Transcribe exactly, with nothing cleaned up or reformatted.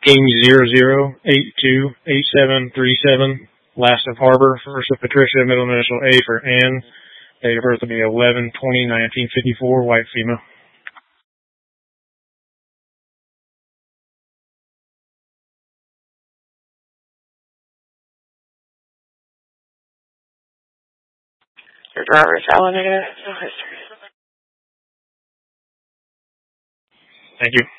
King zero zero eight two eight seven three seven. Last of Harbor, first of Patricia, middle initial A for Ann. Date of birth will be eleven twenty nineteen fifty-four, white female. Your driver's valid negative, no history. Thank you.